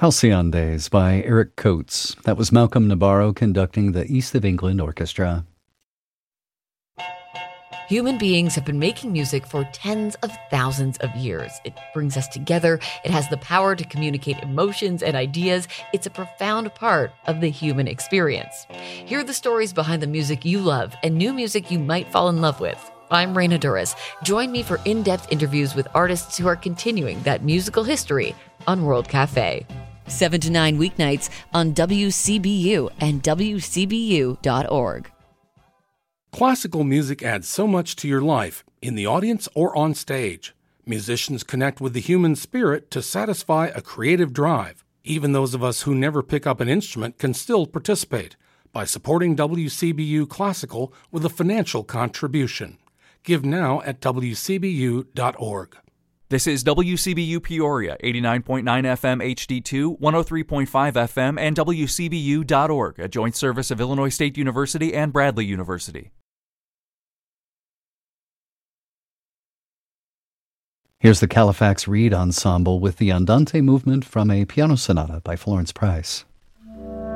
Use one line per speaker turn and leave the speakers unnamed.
Halcyon Days by Eric Coates. That was Malcolm Nabarro conducting the East of England Orchestra.
Human beings have been making music for tens of thousands of years. It brings us together. It has the power to communicate emotions and ideas. It's a profound part of the human experience. Hear the stories behind the music you love and new music you might fall in love with. I'm Raina Duras. Join me for in-depth interviews with artists who are continuing that musical history on World Cafe. 7 to 9 weeknights on WCBU and WCBU.org.
Classical music adds so much to your life, in the audience or on stage. Musicians connect with the human spirit to satisfy a creative drive. Even those of us who never pick up an instrument can still participate by supporting WCBU Classical with a financial contribution. Give now at WCBU.org.
This is WCBU Peoria, 89.9 FM HD2, 103.5 FM, and WCBU.org, a joint service of Illinois State University and Bradley University.
Here's the Califax Reed Ensemble with the Andante movement from a piano sonata by Florence Price.